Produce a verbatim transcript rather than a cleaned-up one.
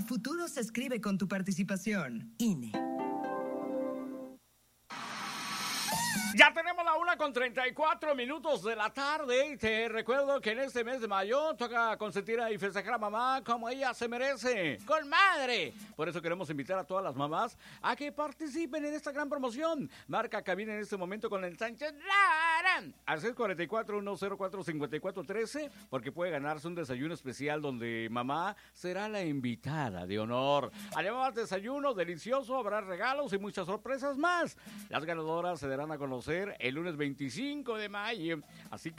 futuro se escribe con tu participación. I N E. Ya tenemos la una con treinta y cuatro minutos de la tarde y te recuerdo que en este mes de mayo toca consentir y festejar a mamá como ella se merece, con madre. Por eso queremos invitar a todas las mamás a que participen en esta gran promoción. Marca cabina en este momento con el Sánchez Lara al seis cuatro cuatro, uno cero cuatro, cinco cuatro uno tres porque puede ganarse un desayuno especial donde mamá será la invitada de honor. Además, desayuno delicioso, habrá regalos y muchas sorpresas más. Las ganadoras se darán a conocer el lunes veinticinco de mayo. Así